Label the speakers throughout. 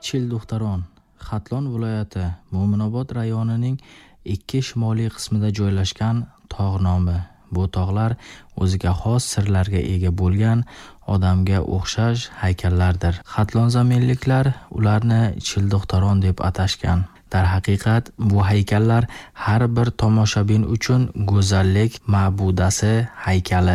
Speaker 1: Childuxtaron, Xatlon viloyati Mo'minobod rayonining 2 shimoliy qismida joylashgan tog' nomi. Bu tog'lar o'ziga xos sirlarga ega bo'lgan odamga o'xshash haykallardir. Xatlon zaminliklar ularni Childuxtaron deb atashgan. Dar haqiqat bu haykallar har bir tomoshabin uchun go'zallik ma'budasi haykali,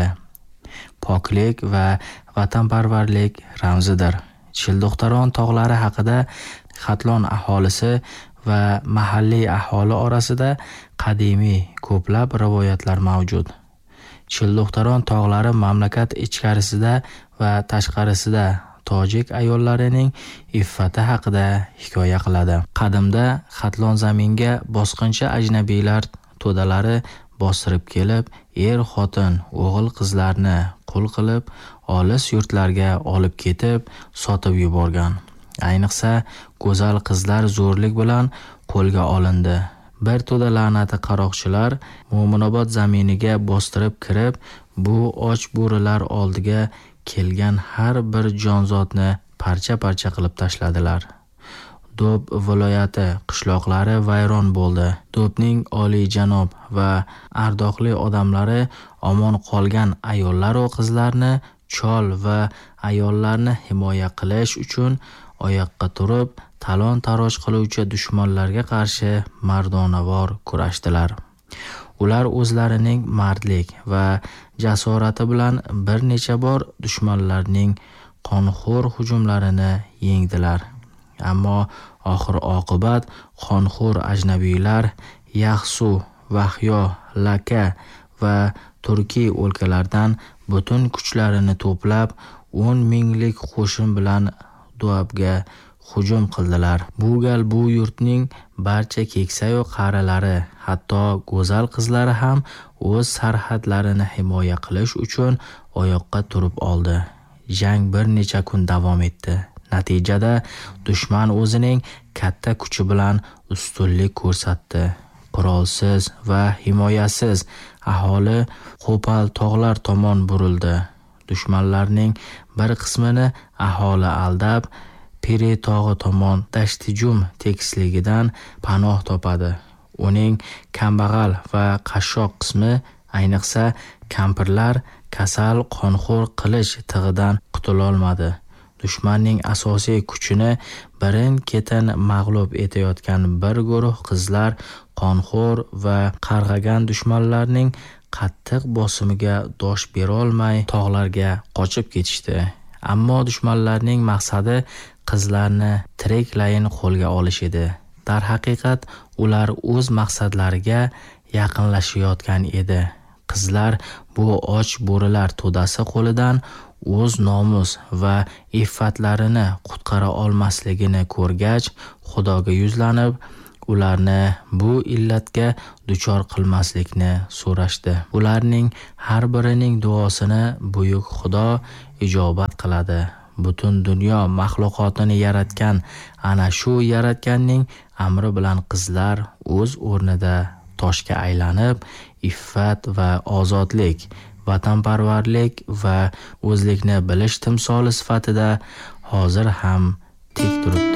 Speaker 1: poklik va vatanparvarlik ramzidir. Childuxtaron tog'lari haqida Xatlon aholisi va mahalliy aholi orasida qadimiy ko'plab rivoyatlar mavjud. Childuxtaron tog'lari mamlakat ichkarisida va tashqarisida tojik ayollarining iffati haqida hikoya qiladi. Qadimda Xatlon zaminga bosqinchi ajnabiylar to'dalari bostirib kelib, xotin, o'g'il qizlarni qul qilib, olis yurtlarga olib ketib, sotib yuborgan. Ayniqsa, go'zal qizlar zo'rlik bilan qo'lga olindi. Bir to'da la'nati qaroqchilar Mo'minobod zaminiga bostirib kirib, bu och bo'rilar oldiga kelgan har bir jonzotni parcha-parcha qilib tashladilar. Do'b viloyati qishloqlari vayron bo'ldi. Do'bning oliyjanob va ardoqli odamlari omon qolgan ayollar va qizlarni, chol va ayollarni himoya qilish uchun oyoqqa turib, talon-taroj qiluvchi dushmanlarga qarshi mardonavor kurashdilar. Ular o'zlarining mardlik va jasorati bilan bir necha bor dushmanlarning qonxo'r hujumlarini yengdilar. Ammo oxir-oqibat qonxo'r ajnabiylar Yaxsu, Vahyo, Laka va Turkiy o'lkalardan butun kuchlarini to'plab 10 minglik qo'shin bilan Do'bga hujum qildilar. Bu gal bu yurtning barcha keksayu qarilari, hatto go'zal qizlari ham o'z sarhadlarini himoya qilish uchun oyoqqa turib oldi. Jang bir necha kun davom etdi. Natijada dushman o'zining katta kuchi bilan ustunlik ko'rsatdi. Qurolsiz va himoyasiz aholi qo'pol tog'lar tomon burildi. Dushmanlarning bir qismini aholi aldab, Piri tog'i tomon dashtijum tekisligidan panoh topadi. Uning kambag'al va qashshoq qismi, ayniqsa kampirlar, kasal qonxo'r qilich tig'idan qutulolmadi. Dushmanning asosiy kuchini birin-ketin mag'lub etayotgan bir guruh qizlar qonxo'r va qarg'agan dushmanlarning qattiq bosimiga dosh berolmay tog'larga qochib ketishdi. Ammo dushmanlarning maqsadi qizlarni tiriklayin qo'lga olish edi. Dar haqiqat ular o'z maqsadlariga yaqinlashayotgan edi. Qizlar bu och bo'rilar to'dasi qo'lidan o'z nomus va iffatlarini qutqara olmasligini ko'rgach, Xudoga yuzlanib, ularni bu illatga duchor qilmaslikni so'rashdi. Ularning har birining duosini buyuk Xudo ijobat qiladi. Butun dunyo maxluqotini yaratgan ana shu yaratganning amri bilan qizlar o'z o'rnida toshga aylanib, iffat va ozodlik, vatanparvarlik va o'zlikni bilish timsoli sifatida hozir ham tik turibdi.